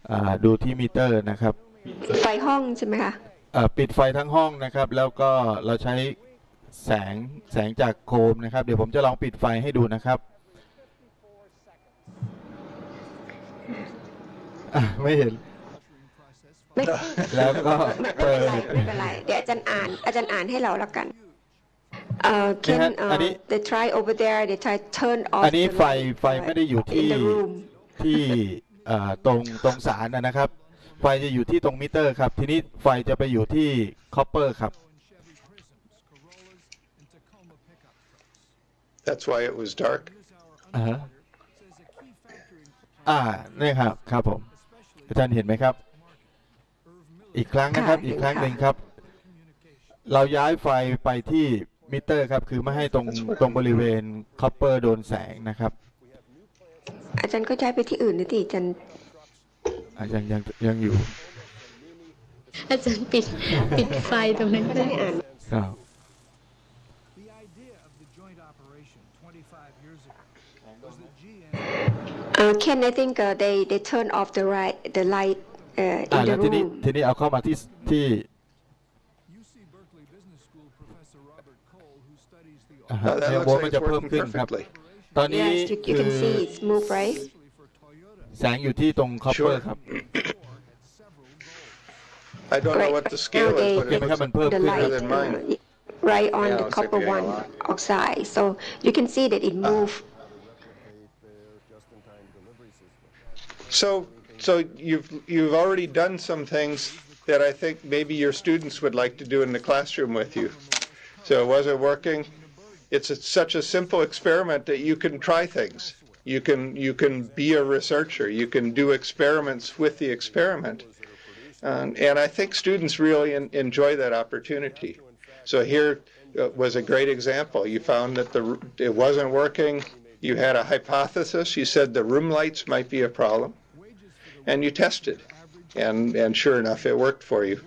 ดูที่มิเตอร์นะครับไฟห้องใช่ไหมคะปิดไฟทั้งห้องนะครับแล้วก็เราใช้แสงจากโคมนะครับเดี๋ยวผมจะลองปิดไฟให้ดูนะครับไม่เห็นแล้วก็เปิดไม่เป็นไรเดี๋ยวอาจารย์อ่านให้เราแล้วกันKen they try over there they try turn off อันนี้ไฟไม่ได้อยู่ที่ตรงสารนะครับไฟจะอยู่ที่ตรงมิเตอร์ครับทีนี้ไฟจะไปอยู่ที่คอปเปอร์ครับ That's why it was dark นี่ครับผมท่านเห็นไหมครับอีกครั้งนะครับอีกครั้งหนึ่งครับเราย้ายไฟไปที่มิเตอร์ครับคือไม่ให้ตรงบริเวณคอปเปอร์โดนแสงนะครับอาจารย์ก็ย้ายไปที่อื่นนะที่อาจารย์ยังอยู่อาจารย์ปิดไฟตรงนั้นก็ได้อ่าน Ken I think they turn off the light in the room ทีนี้เอาเข้ามาที่โวลต์มันจะเพิ่มขึ้นครับตอนนี้คือแสงอยู่ที่ตรงคอปเปอร์ครับ I don't know what the scale is but it looks bigger than mine right on the copper one oxide so you can see that it move so you've already done some things that I think maybe your students would like to do in the classroom with you so it wasn't working it's such a simple experiment that you can try things you can be a researcher you can do experiments with the experiment and I think students really enjoy that opportunity so here was a great example you found that it wasn't working you had a hypothesis you said the room lights might be a problem and you tested and sure enough it worked for you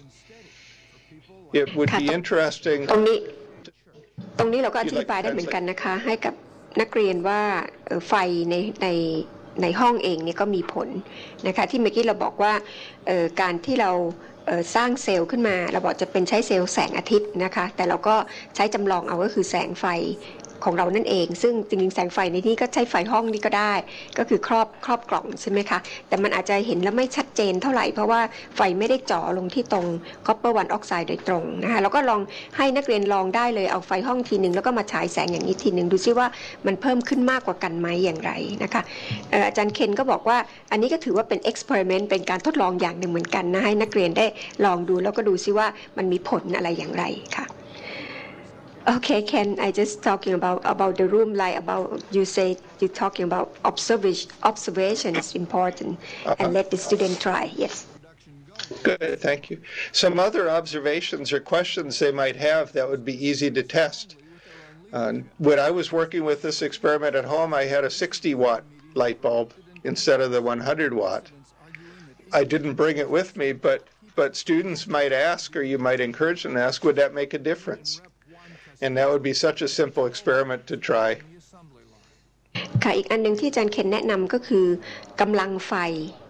it would be interesting ตรงนี้เราก็อธิบายได้เหมือนกันนะคะให้กับนักเรียนว่าไฟในห้องเองเนี่ยก็มีผลนะคะที่เมื่อกี้เราบอกว่าการที่เราสร้างเซลล์ขึ้นมาเราบอกจะเป็นใช้เซลล์แสงอาทิตย์นะคะแต่เราก็ใช้จำลองเอาก็คือแสงไฟของเรานั่นเองซึ่งจริงๆแสงไฟในที่ก็ใช้ไฟห้องนี่ก็ได้ก็คือครอบกล่องใช่ไหมคะแต่มันอาจจะเห็นแล้วไม่ชัดเจนเท่าไหร่เพราะว่าไฟไม่ได้เจาะลงที่ตรง copper one oxide โดยตรงนะคะแล้วก็ลองให้นักเรียนลองได้เลยเอาไฟห้องทีนึงแล้วก็มาฉายแสงอย่างนี้ทีนึงดูซิว่ามันเพิ่มขึ้นมากกว่ากันไหมอย่างไรนะคะอาจารย์เคนก็บอกว่าอันนี้ก็ถือว่าเป็น experiment เป็นการทดลองอย่างหนึ่งเหมือนกันนะให้นักเรียนได้ลองดูแล้วก็ดูซิว่ามันมีผลอะไรอย่างไรค่ะOkay, Ken, I just talking about the room light. About you say you're talking about observation is important, and let the student try. Yes. Good, thank you. Some other observations or questions they might have that would be easy to test. When I was working with this experiment at home, I had a 60-watt light bulb instead of the 100-watt. I didn't bring it with me, but students might ask, or you might encourage them to ask, would that make a difference? And that would be such a simple experiment to try. ค่ะอีกอันนึงที่อาจารย์เคนแนะนำก็คือกำลังไฟ